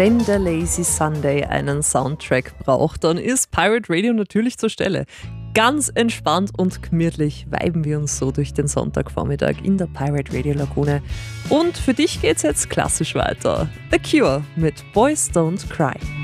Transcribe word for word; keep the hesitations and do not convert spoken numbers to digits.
Wenn der Lazy Sunday einen Soundtrack braucht, dann ist Pirate Radio natürlich zur Stelle. Ganz entspannt und gemütlich viben wir uns so durch den Sonntagvormittag in der Pirate Radio Lagune. Und für dich geht's jetzt klassisch weiter. The Cure mit Boys Don't Cry.